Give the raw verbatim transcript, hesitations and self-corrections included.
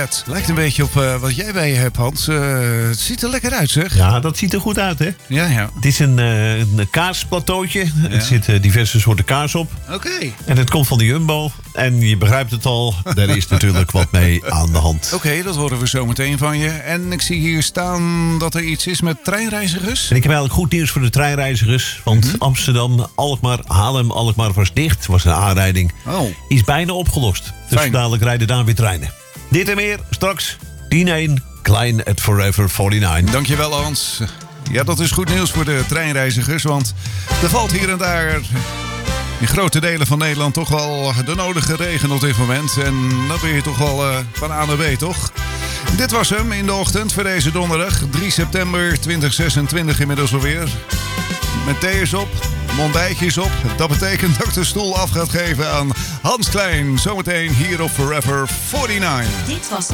Red. Lijkt een beetje op uh, wat jij bij je hebt, Hans. Uh, het ziet er lekker uit, zeg. Ja, dat ziet er goed uit, hè? Ja, ja. Het is een, uh, een kaasplateautje. Ja. Er zitten diverse soorten kaas op. Oké. Okay. En het komt van de Jumbo. En je begrijpt het al, er is natuurlijk wat mee aan de hand. Oké, okay, dat horen we zo meteen van je. En ik zie hier staan dat er iets is met treinreizigers. En ik heb eigenlijk goed nieuws voor de treinreizigers. Want mm-hmm. Amsterdam, Alkmaar, Haarlem, Alkmaar was dicht. Was een aanrijding. Oh. Is bijna opgelost. Dus Fijn. Dadelijk rijden daar weer treinen. Dit en meer straks tien één. Klein at Forever negenenveertig. Dankjewel, Hans. Ja, dat is goed nieuws voor de treinreizigers. Want er valt hier en daar in grote delen van Nederland toch wel de nodige regen op dit moment. En dan ben je toch wel uh, van A naar B, toch? Dit was hem in de ochtend voor deze donderdag. drie september tweeduizend zesentwintig inmiddels alweer. Met thee's op, mondbijtjes op. Dat betekent dat ik de stoel af gaat geven aan Hans Klein. Zometeen hier op Forever negenenveertig. Dit was de